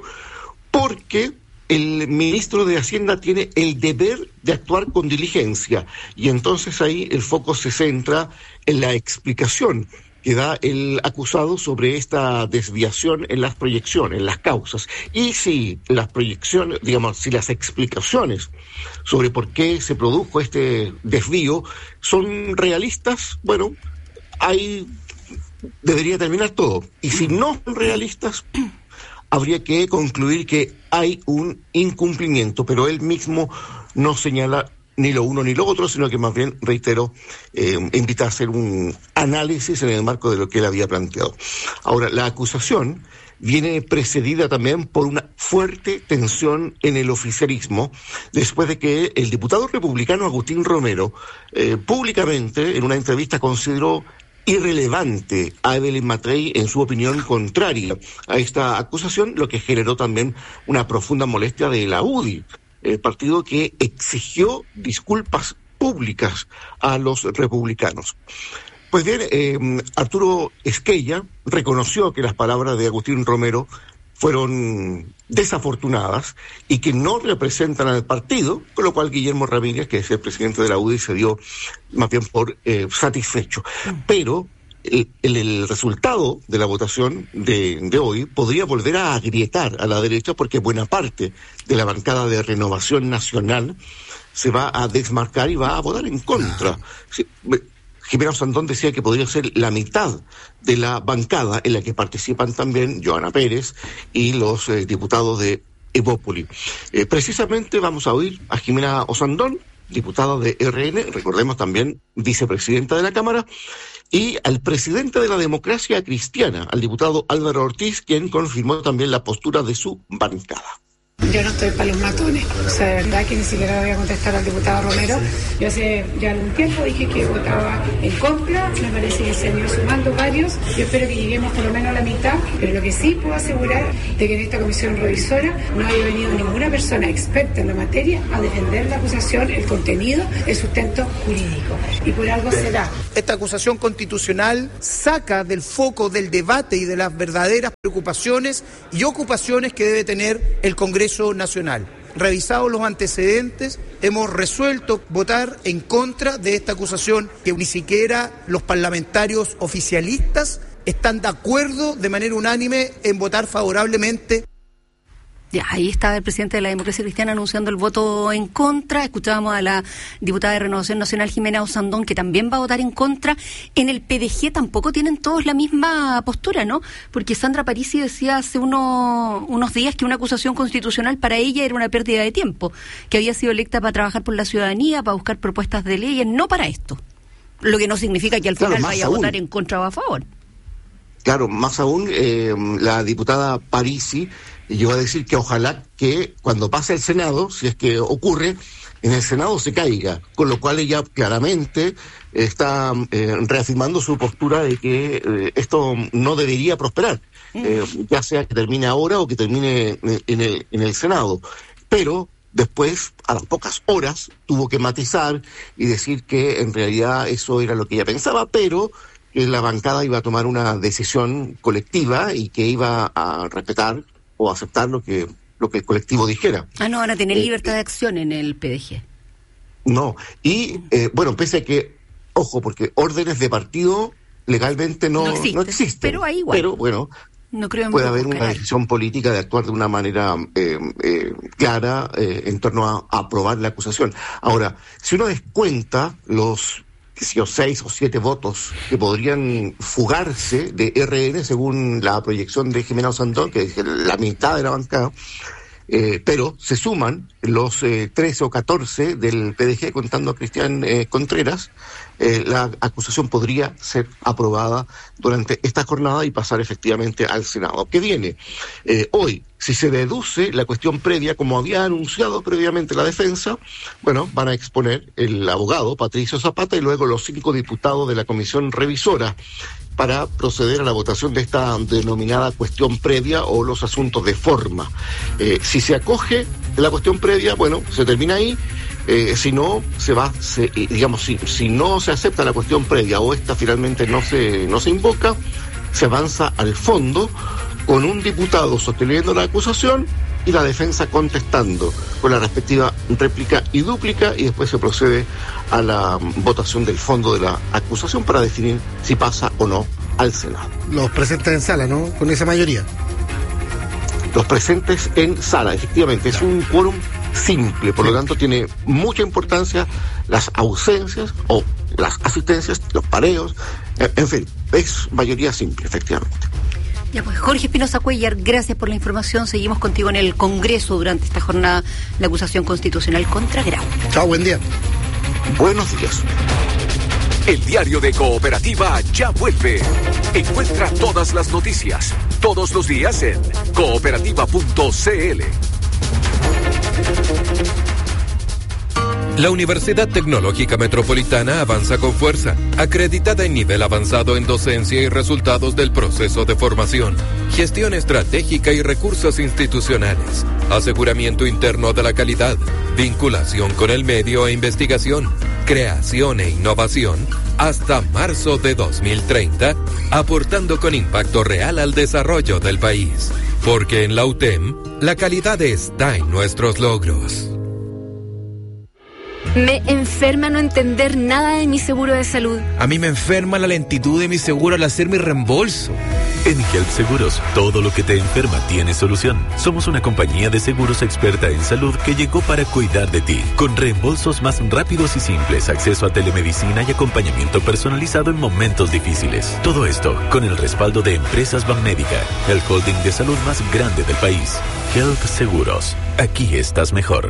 porque el ministro de Hacienda tiene el deber de actuar con diligencia, y entonces ahí el foco se centra en la explicación que da el acusado sobre esta desviación en las proyecciones, en las causas. Y si las proyecciones, digamos, si las explicaciones sobre por qué se produjo este desvío son realistas, bueno, ahí debería terminar todo. Y si no son realistas, habría que concluir que hay un incumplimiento, pero él mismo no señala ni lo uno ni lo otro, sino que más bien, reitero, eh, invita a hacer un análisis en el marco de lo que él había planteado. Ahora, la acusación viene precedida también por una fuerte tensión en el oficialismo, después de que el diputado republicano Agustín Romero eh, públicamente en una entrevista consideró irrelevante a Evelyn Matei en su opinión contraria a esta acusación, lo que generó también una profunda molestia de la U D I, el partido que exigió disculpas públicas a los republicanos. Pues bien, eh, Arturo Esquella reconoció que las palabras de Agustín Romero fueron desafortunadas y que no representan al partido, con lo cual Guillermo Ramírez, que es el presidente de la U D I, se dio más bien por eh, satisfecho. Pero el, el, el resultado de la votación de, de hoy podría volver a agrietar a la derecha, porque buena parte de la bancada de Renovación Nacional se va a desmarcar y va a votar en contra. Sí, Jimena Sandón decía que podría ser la mitad de la bancada en la que participan también Joana Pérez y los eh, diputados de Evópoli. Eh, precisamente vamos a oír a Jimena Osandón, diputada de R N, recordemos también vicepresidenta de la Cámara, y al presidente de la Democracia Cristiana, al diputado Álvaro Ortiz, quien confirmó también la postura de su bancada. Yo no estoy para los matones, o sea, de verdad que ni siquiera voy a contestar al diputado Romero. Yo hace ya algún tiempo dije que votaba en contra, me parece que se han ido sumando varios, yo espero que lleguemos por lo menos a la mitad, pero lo que sí puedo asegurar de que en esta comisión revisora no haya venido ninguna persona experta en la materia a defender la acusación, el contenido, el sustento jurídico, y por algo será. Esta acusación constitucional saca del foco del debate y de las verdaderas preocupaciones y ocupaciones que debe tener el Congreso Nacional. Revisados los antecedentes, hemos resuelto votar en contra de esta acusación, que ni siquiera los parlamentarios oficialistas están de acuerdo de manera unánime en votar favorablemente. Ya, ahí estaba el presidente de la Democracia Cristiana anunciando el voto en contra. Escuchábamos a la diputada de Renovación Nacional, Jimena Osandón, que también va a votar en contra. En el P D G tampoco tienen todos la misma postura, ¿no? Porque Sandra Parisi decía hace uno, unos días que una acusación constitucional para ella era una pérdida de tiempo, que había sido electa para trabajar por la ciudadanía, para buscar propuestas de leyes, no para esto. Lo que no significa que al final claro, vaya a votar en contra o a favor. Claro, más aún, eh, la diputada Parisi llegó a decir que ojalá que cuando pase el Senado, si es que ocurre, en el Senado se caiga, con lo cual ella claramente está eh, reafirmando su postura de que eh, esto no debería prosperar, eh, ya sea que termine ahora o que termine en el, en el Senado. Pero después, a las pocas horas, tuvo que matizar y decir que en realidad eso era lo que ella pensaba, pero que la bancada iba a tomar una decisión colectiva y que iba a respetar o aceptar lo que lo que el colectivo dijera. Ah, no, van a tener eh, libertad de acción en el P D G. No, y eh, bueno, pese a que, ojo, porque órdenes de partido legalmente no, no, existe, no existen. Pero ahí igual. Pero bueno, no creo puede haber una decisión política de actuar de una manera eh, eh, clara eh, en torno a, a aprobar la acusación. Ahora, si uno descuenta los que si o seis o siete votos que podrían fugarse de R N según la proyección de Jimena Osandón, que es la mitad de la bancada, eh, pero se suman los eh, trece o catorce del P D G contando a Cristian eh, Contreras, eh, la acusación podría ser aprobada durante esta jornada y pasar efectivamente al Senado. ¿Qué viene? Eh, hoy, si se deduce la cuestión previa, como había anunciado previamente la defensa, bueno, van a exponer el abogado Patricio Zapata y luego los cinco diputados de la comisión revisora para proceder a la votación de esta denominada cuestión previa o los asuntos de forma. Eh, si se acoge la cuestión previa, bueno, se termina ahí. Eh, si no se va, se, digamos, si, si no se acepta la cuestión previa o esta finalmente no se, no se invoca, se avanza al fondo con un diputado sosteniendo la acusación y la defensa contestando con la respectiva réplica y dúplica, y después se procede a la votación del fondo de la acusación para definir si pasa o no al Senado. Los presentes en sala, ¿no? Con esa mayoría. Los presentes en sala, efectivamente, es un quórum simple, por lo tanto tiene mucha importancia las ausencias o las asistencias, los pareos, en fin, es mayoría simple, efectivamente. Ya pues, Jorge Espinosa Cuellar, gracias por la información. Seguimos contigo en el Congreso durante esta jornada, la acusación constitucional contra Grau. Chao, buen día. Buenos días. El diario de Cooperativa ya vuelve. Encuentra todas las noticias, todos los días en cooperativa punto c l. La Universidad Tecnológica Metropolitana avanza con fuerza, acreditada en nivel avanzado en docencia y resultados del proceso de formación, gestión estratégica y recursos institucionales, aseguramiento interno de la calidad, vinculación con el medio e investigación, creación e innovación, hasta marzo de dos mil treinta, aportando con impacto real al desarrollo del país. Porque en la U T E M, la calidad está en nuestros logros. Me enferma no entender nada de mi seguro de salud. A mí me enferma la lentitud de mi seguro al hacer mi reembolso. En Help Seguros, todo lo que te enferma tiene solución. Somos una compañía de seguros experta en salud que llegó para cuidar de ti, con reembolsos más rápidos y simples, acceso a telemedicina y acompañamiento personalizado en momentos difíciles. Todo esto con el respaldo de Empresas Banmédica, el holding de salud más grande del país. Help Seguros, aquí estás mejor.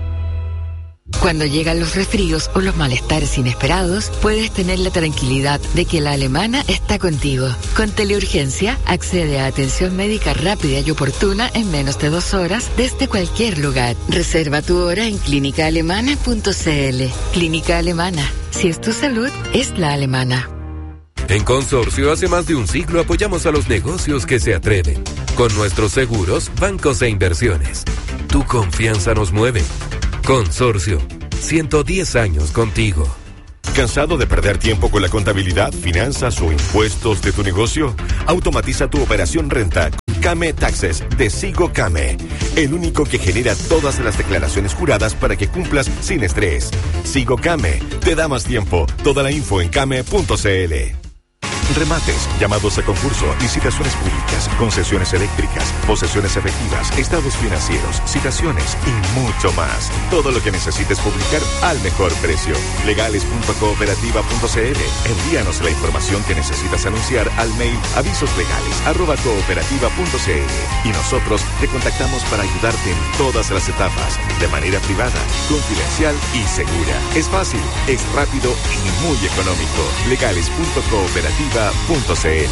Cuando llegan los resfríos o los malestares inesperados, puedes tener la tranquilidad de que la Alemana está contigo. Con Teleurgencia, accede a atención médica rápida y oportuna en menos de dos horas desde cualquier lugar. Reserva tu hora en clínica alemana punto c l. Clínica Alemana. Si es tu salud, es la alemana. En Consorcio, hace más de un siglo apoyamos a los negocios que se atreven. Con nuestros seguros, bancos e inversiones. Tu confianza nos mueve. Consorcio, ciento diez años contigo. ¿Cansado de perder tiempo con la contabilidad, finanzas o impuestos de tu negocio? Automatiza tu operación renta con Came Taxes de Sigo Came, el único que genera todas las declaraciones juradas para que cumplas sin estrés. Sigo Came, te da más tiempo. Toda la info en came punto c l. Remates, llamados a concurso, licitaciones públicas, concesiones eléctricas, posesiones efectivas, estados financieros, citaciones y mucho más. Todo lo que necesites publicar al mejor precio. legales punto cooperativa punto c l. Envíanos la información que necesitas anunciar al mail avisoslegales arroba cooperativa punto c l y nosotros te contactamos para ayudarte en todas las etapas, de manera privada, confidencial y segura. Es fácil, es rápido y muy económico. legales punto cooperativa punto c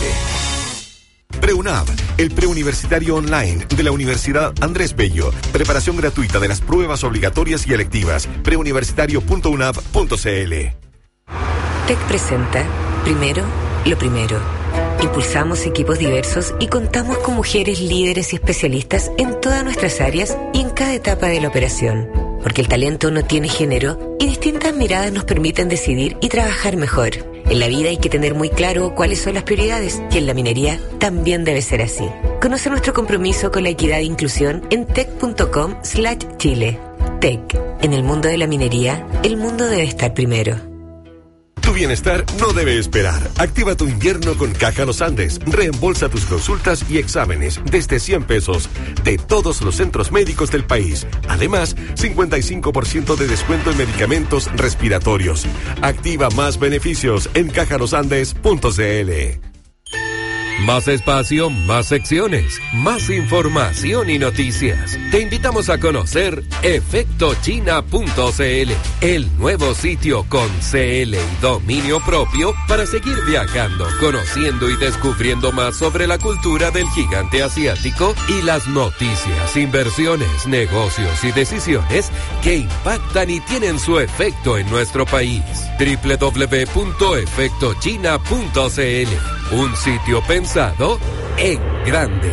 l. PreUNAV, el preuniversitario online de la Universidad Andrés Bello. Preparación gratuita de las pruebas obligatorias y electivas. preuniversitario punto unav punto c l. T E C presenta Primero, lo primero. Impulsamos equipos diversos y contamos con mujeres líderes y especialistas en todas nuestras áreas y en cada etapa de la operación. Porque el talento no tiene género y distintas miradas nos permiten decidir y trabajar mejor. En la vida hay que tener muy claro cuáles son las prioridades y en la minería también debe ser así. Conoce nuestro compromiso con la equidad e inclusión en tec punto com slash chile. T E C. En el mundo de la minería, el mundo debe estar primero. Tu bienestar no debe esperar. Activa tu invierno con Caja Los Andes. Reembolsa tus consultas y exámenes desde cien pesos de todos los centros médicos del país. Además, cincuenta y cinco por ciento de descuento en medicamentos respiratorios. Activa más beneficios en caja los andes punto c l. Más espacio, más secciones, más información y noticias. Te invitamos a conocer efecto china punto c l, el nuevo sitio con C L y dominio propio para seguir viajando, conociendo y descubriendo más sobre la cultura del gigante asiático y las noticias, inversiones, negocios y decisiones que impactan y tienen su efecto en nuestro país. doble u doble u doble u punto efecto china punto c l, un sitio pensado en grande.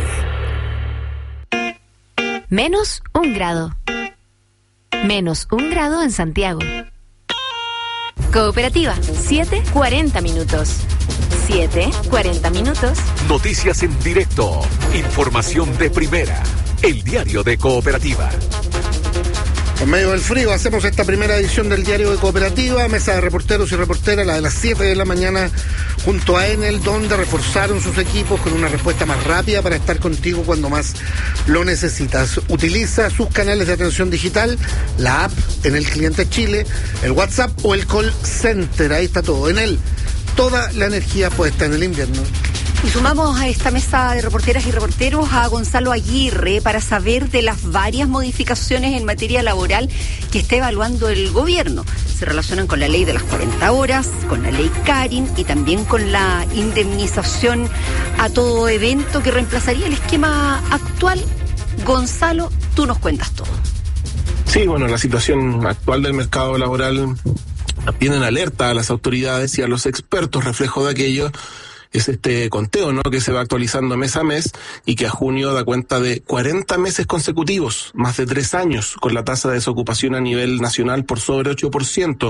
Menos un grado. Menos un grado en Santiago. Cooperativa, siete cuarenta minutos. siete cuarenta minutos. Noticias en directo. Información de primera. El diario de Cooperativa. En medio del frío hacemos esta primera edición del Diario de Cooperativa, mesa de reporteros y reporteras, la de las siete de la mañana, junto a Enel, donde reforzaron sus equipos con una respuesta más rápida para estar contigo cuando más lo necesitas. Utiliza sus canales de atención digital, la app Enel Cliente Chile, el WhatsApp o el call center, ahí está todo. Enel, toda la energía puesta en el invierno. Y sumamos a esta mesa de reporteras y reporteros a Gonzalo Aguirre para saber de las varias modificaciones en materia laboral que está evaluando el gobierno. Se relacionan con la ley de las cuarenta horas, con la ley Karin y también con la indemnización a todo evento que reemplazaría el esquema actual. Gonzalo, tú nos cuentas todo. Sí, bueno, la situación actual del mercado laboral tiene en alerta a las autoridades y a los expertos. Reflejo de aquello es este conteo, ¿no?, que se va actualizando mes a mes y que a junio da cuenta de cuarenta meses consecutivos, más de tres años, con la tasa de desocupación a nivel nacional por sobre ocho por ciento,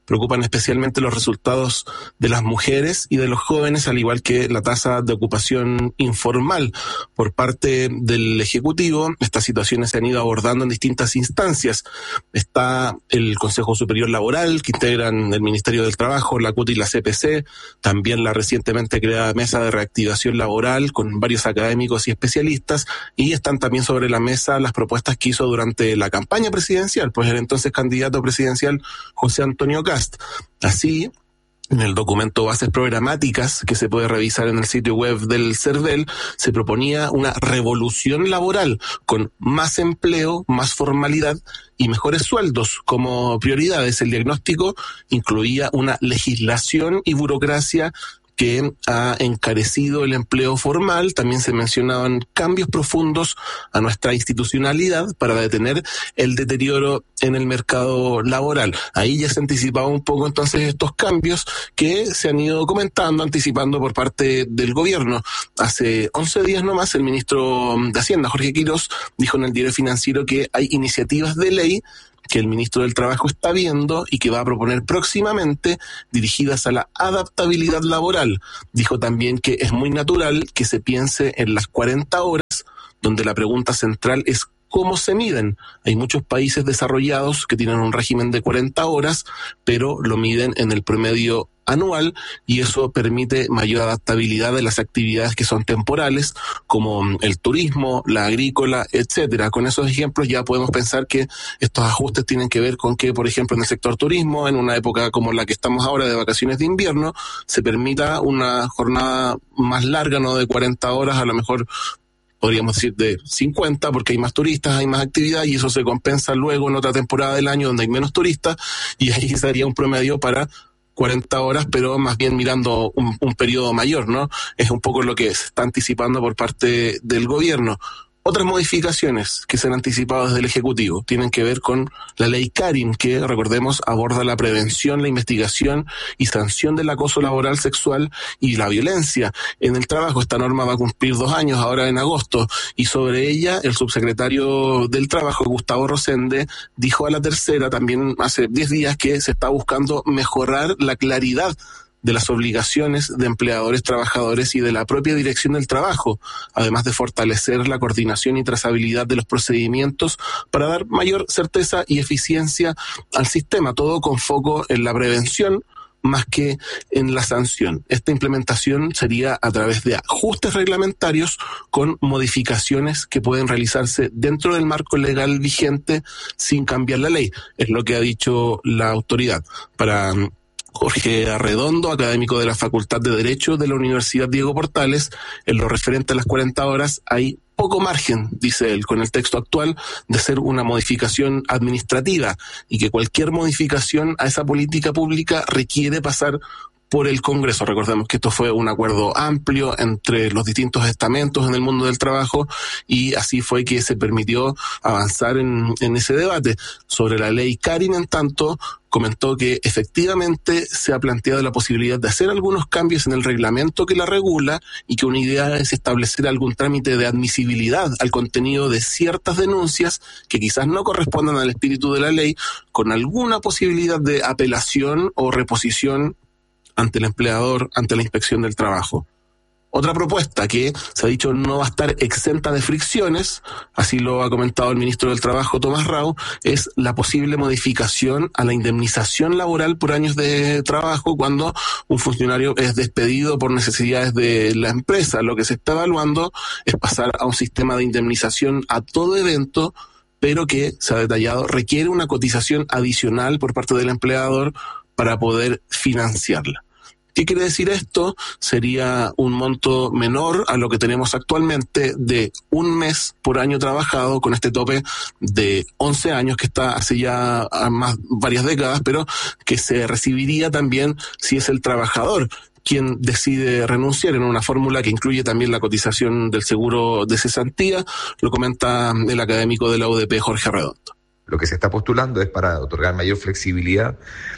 Preocupan especialmente los resultados de las mujeres y de los jóvenes, al igual que la tasa de ocupación informal. Por parte del Ejecutivo, estas situaciones se han ido abordando en distintas instancias. Está el Consejo Superior Laboral, que integran el Ministerio del Trabajo, la C U T y la C P C, también la recientemente creada Mesa de Reactivación Laboral, con varios académicos y especialistas, y están también sobre la mesa las propuestas que hizo durante la campaña presidencial, pues el entonces candidato presidencial José Antonio Cast. Así, en el documento Bases Programáticas, que se puede revisar en el sitio web del CERVEL, se proponía una revolución laboral con más empleo, más formalidad y mejores sueldos como prioridades. El diagnóstico incluía una legislación y burocracia que ha encarecido el empleo formal. También se mencionaban cambios profundos a nuestra institucionalidad para detener el deterioro en el mercado laboral. Ahí ya se anticipaba un poco entonces estos cambios que se han ido comentando, anticipando por parte del gobierno. Hace once días nomás el ministro de Hacienda, Jorge Quirós, dijo en el Diario Financiero que hay iniciativas de ley que el ministro del Trabajo está viendo y que va a proponer próximamente dirigidas a la adaptabilidad laboral. Dijo también que es muy natural que se piense en las cuarenta horas, donde la pregunta central es cómo se miden. Hay muchos países desarrollados que tienen un régimen de cuarenta horas, pero lo miden en el promedio anual, y eso permite mayor adaptabilidad de las actividades que son temporales, como el turismo, la agrícola, etcétera. Con esos ejemplos ya podemos pensar que estos ajustes tienen que ver con que, por ejemplo, en el sector turismo, en una época como la que estamos ahora de vacaciones de invierno, se permita una jornada más larga, no de cuarenta horas, a lo mejor podríamos decir de cincuenta, porque hay más turistas, hay más actividad, y eso se compensa luego en otra temporada del año donde hay menos turistas, y ahí sería un promedio para cuarenta horas, pero más bien mirando un, un periodo mayor, ¿no? Es un poco lo que se está anticipando por parte del gobierno. Otras modificaciones que se han anticipado desde el Ejecutivo tienen que ver con la ley Karin, que, recordemos, aborda la prevención, la investigación y sanción del acoso laboral, sexual y la violencia en el trabajo. Esta norma va a cumplir dos años ahora en agosto, y sobre ella el subsecretario del Trabajo, Gustavo Rosende, dijo a La Tercera también hace diez días que se está buscando mejorar la claridad de las obligaciones de empleadores, trabajadores y de la propia dirección del trabajo, además de fortalecer la coordinación y trazabilidad de los procedimientos para dar mayor certeza y eficiencia al sistema, todo con foco en la prevención más que en la sanción. Esta implementación sería a través de ajustes reglamentarios con modificaciones que pueden realizarse dentro del marco legal vigente sin cambiar la ley, es lo que ha dicho la autoridad. Para Jorge Arredondo, académico de la Facultad de Derecho de la Universidad Diego Portales, en lo referente a las cuarenta horas hay poco margen, dice él, con el texto actual, de ser una modificación administrativa, y que cualquier modificación a esa política pública requiere pasar por el Congreso. Recordemos que esto fue un acuerdo amplio entre los distintos estamentos en el mundo del trabajo, y así fue que se permitió avanzar en, en ese debate. Sobre la ley Karin, en tanto, comentó que efectivamente se ha planteado la posibilidad de hacer algunos cambios en el reglamento que la regula, y que una idea es establecer algún trámite de admisibilidad al contenido de ciertas denuncias que quizás no correspondan al espíritu de la ley, con alguna posibilidad de apelación o reposición ante el empleador, ante la inspección del trabajo. Otra propuesta que se ha dicho no va a estar exenta de fricciones, así lo ha comentado el ministro del Trabajo, Tomás Rau, es la posible modificación a la indemnización laboral por años de trabajo cuando un funcionario es despedido por necesidades de la empresa. Lo que se está evaluando es pasar a un sistema de indemnización a todo evento, pero que, se ha detallado, requiere una cotización adicional por parte del empleador para poder financiarla. ¿Qué quiere decir esto? Sería un monto menor a lo que tenemos actualmente, de un mes por año trabajado, con este tope de once años que está hace ya más varias décadas, pero que se recibiría también si es el trabajador quien decide renunciar, en una fórmula que incluye también la cotización del seguro de cesantía. Lo comenta el académico de la U D P, Jorge Arredondo. Lo que se está postulando es para otorgar mayor flexibilidad.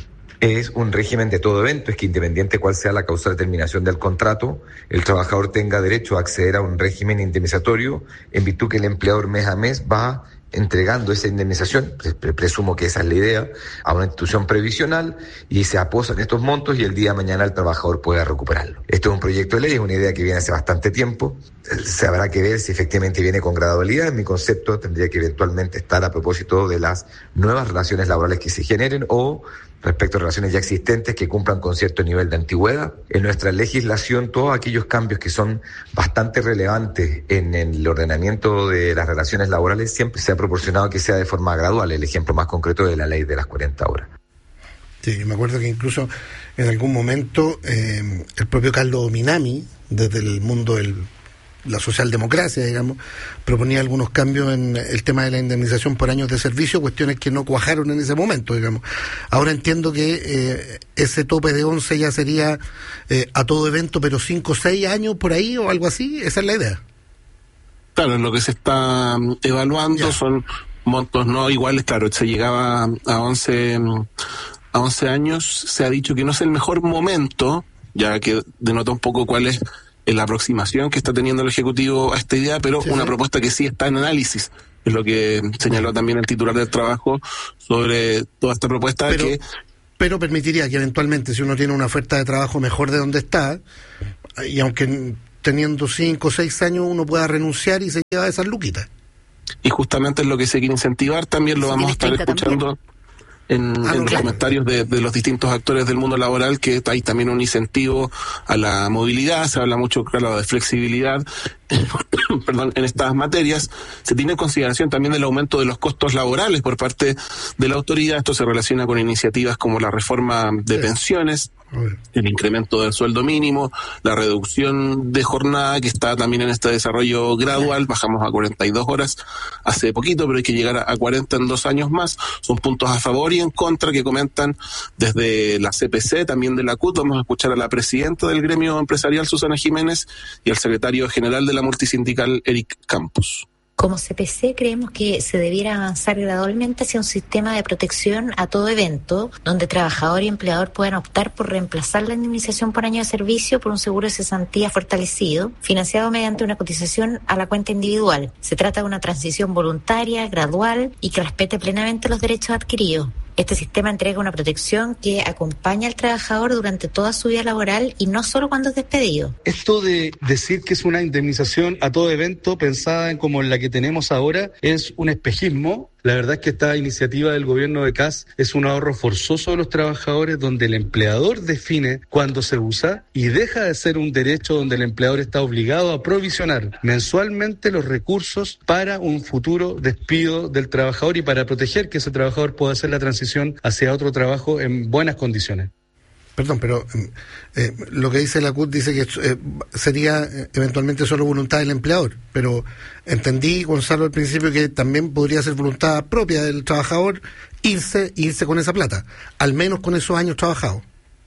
Es un régimen de todo evento, es que independiente cuál sea la causa de terminación del contrato, el trabajador tenga derecho a acceder a un régimen indemnizatorio, en virtud que el empleador mes a mes va entregando esa indemnización, presumo que esa es la idea, a una institución previsional y se aposan estos montos y el día de mañana el trabajador pueda recuperarlo. Esto es un proyecto de ley, es una idea que viene hace bastante tiempo, se habrá que ver si efectivamente viene con gradualidad. En mi concepto tendría que eventualmente estar a propósito de las nuevas relaciones laborales que se generen o respecto a relaciones ya existentes que cumplan con cierto nivel de antigüedad. En nuestra legislación, todos aquellos cambios que son bastante relevantes en el ordenamiento de las relaciones laborales siempre se ha proporcionado que sea de forma gradual. El ejemplo más concreto de la ley de las cuarenta horas. Sí, me acuerdo que incluso en algún momento eh, el propio Carlos Minami, desde el mundo del la socialdemocracia, digamos, proponía algunos cambios en el tema de la indemnización por años de servicio, cuestiones que no cuajaron en ese momento, digamos. Ahora entiendo que eh, ese tope de once ya sería eh, a todo evento, pero cinco o seis años por ahí o algo así, esa es la idea. Claro, lo que se está evaluando ya. Son montos no iguales, claro, se llegaba a once, a once años, se ha dicho que no es el mejor momento, ya que denota un poco cuál es la aproximación que está teniendo el Ejecutivo a esta idea, pero sí, una sí. propuesta que sí está en análisis, es lo que señaló también el titular del trabajo sobre toda esta propuesta. Pero, que pero permitiría que eventualmente, si uno tiene una oferta de trabajo mejor de donde está, y aunque teniendo cinco o seis años uno pueda renunciar y se lleva esas luquitas. Y justamente es lo que se quiere incentivar, también lo vamos a estar escuchando también. En, ah, en los claro. comentarios de, de los distintos actores del mundo laboral, que hay también un incentivo a la movilidad, se habla mucho, claro, de flexibilidad, perdón, en estas materias. Se tiene en consideración también el aumento de los costos laborales por parte de la autoridad. Esto se relaciona con iniciativas como la reforma de sí. pensiones, el incremento del sueldo mínimo, la reducción de jornada, que está también en este desarrollo gradual. Bajamos a cuarenta y dos horas hace poquito, pero hay que llegar a cuarenta en dos años más. Son puntos a favor y en contra que comentan desde la C P C, también de la C U T. Vamos a escuchar a la presidenta del gremio empresarial, Susana Jiménez, y al secretario general de la multisindical, Eric Campos. Como C P C creemos que se debiera avanzar gradualmente hacia un sistema de protección a todo evento, donde trabajador y empleador puedan optar por reemplazar la indemnización por año de servicio por un seguro de cesantía fortalecido, financiado mediante una cotización a la cuenta individual. Se trata de una transición voluntaria, gradual y que respete plenamente los derechos adquiridos. Este sistema entrega una protección que acompaña al trabajador durante toda su vida laboral y no solo cuando es despedido. Esto de decir que es una indemnización a todo evento pensada en como la que tenemos ahora es un espejismo. La verdad es que esta iniciativa del gobierno de C A S es un ahorro forzoso de los trabajadores donde el empleador define cuándo se usa y deja de ser un derecho donde el empleador está obligado a provisionar mensualmente los recursos para un futuro despido del trabajador y para proteger que ese trabajador pueda hacer la transición hacia otro trabajo en buenas condiciones. Perdón, pero eh, lo que dice la C U T dice que eh, sería eh, eventualmente solo voluntad del empleador, pero entendí, Gonzalo, al principio que también podría ser voluntad propia del trabajador irse irse con esa plata, al menos con esos años trabajados.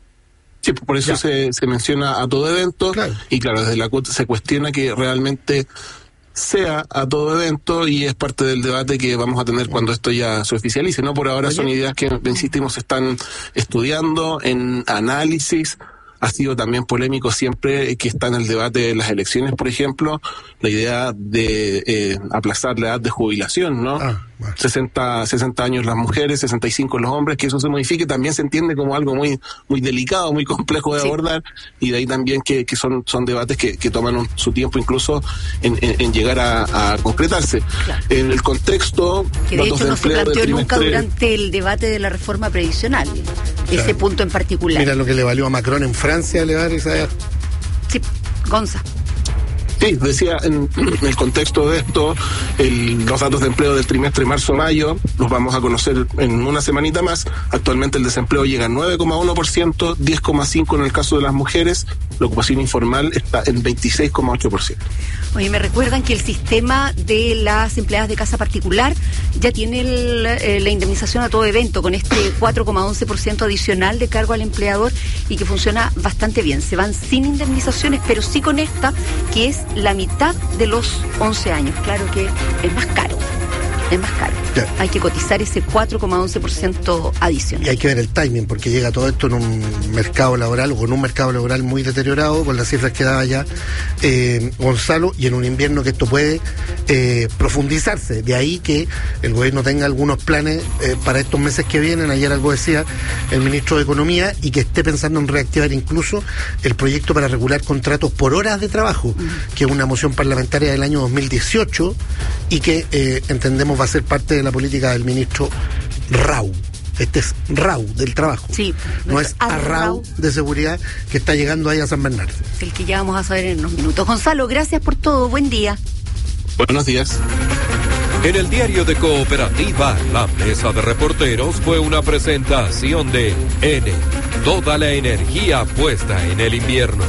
Sí, por eso se, se menciona a todo evento, claro. Y claro, desde la C U T se cuestiona que realmente sea a todo evento y es parte del debate que vamos a tener cuando esto ya se oficialice, ¿no? Por ahora son ideas que, insistimos, se están estudiando en análisis. Ha sido también polémico siempre que está en el debate de las elecciones, por ejemplo, la idea de eh, aplazar la edad de jubilación, ¿no? Ah, bueno. sesenta, sesenta años las mujeres, sesenta y cinco los hombres, que eso se modifique, también se entiende como algo muy muy delicado, muy complejo de sí. abordar, y de ahí también que, que son son debates que, que toman un, su tiempo incluso en, en, en llegar a, a concretarse. Claro. En el contexto... Que de hecho no se planteó nunca durante el debate de la reforma previsional, claro. Ese punto en particular. Mira lo que le valió a Macron en Francia elevar esa edad. Sí, Gonza. Sí, decía, en, en el contexto de esto, el, los datos de empleo del trimestre marzo-mayo los vamos a conocer en una semanita más. Actualmente el desempleo llega a nueve coma uno por ciento, diez coma cinco por ciento en el caso de las mujeres. La ocupación informal está en veintiséis coma ocho por ciento. Oye, me recuerdan que el sistema de las empleadas de casa particular ya tiene el, eh, la indemnización a todo evento con este cuatro coma once por ciento adicional de cargo al empleador y que funciona bastante bien. Se van sin indemnizaciones, pero sí con esta, que es la mitad de los once años. Claro que es más caro. es más caro. Ya. Hay que cotizar ese cuatro coma once por ciento adicional. Y hay que ver el timing, porque llega todo esto en un mercado laboral o con un mercado laboral muy deteriorado, con las cifras que daba ya eh, Gonzalo, y en un invierno que esto puede eh, profundizarse. De ahí que el gobierno tenga algunos planes eh, para estos meses que vienen. Ayer algo decía el ministro de Economía, y que esté pensando en reactivar incluso el proyecto para regular contratos por horas de trabajo, mm. que es una moción parlamentaria del año dos mil dieciocho y que eh, entendemos va a ser parte de la política del ministro Rau. Este es Rau del trabajo. Sí. No es Arrau de seguridad que está llegando ahí a San Bernardo. El que ya vamos a saber en unos minutos. Gonzalo, gracias por todo. Buen día. Buenos días. En el diario de Cooperativa, la mesa de reporteros fue una presentación de N. Toda la energía puesta en el invierno.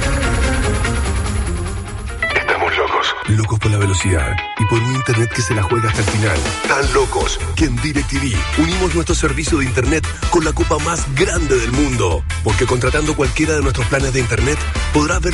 Locos por la velocidad y por un internet que se la juega hasta el final. Tan locos que en DirecTV unimos nuestro servicio de internet con la copa más grande del mundo. Porque contratando cualquiera de nuestros planes de internet podrás ver